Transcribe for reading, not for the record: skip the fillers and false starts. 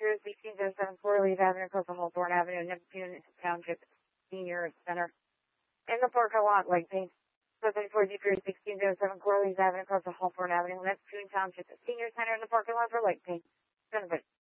01607 Fleur-Leaf Avenue, across the Hawthorne Avenue, Neptune Township Senior Center. In the parking lot, like paint. So 34D3 1607 Fleur-Leaf Avenue, across the Hawthorne Avenue, Neptune Township Senior Center. In the parking lot for like paint.